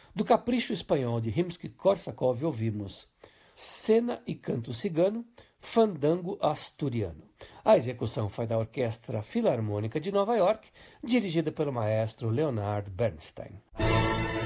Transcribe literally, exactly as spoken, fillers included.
Do Capricho Espanhol de Rimsky-Korsakov ouvimos Cena e Canto Cigano, Fandango Asturiano. A execução foi da Orquestra Filarmônica de Nova York, dirigida pelo maestro Leonard Bernstein.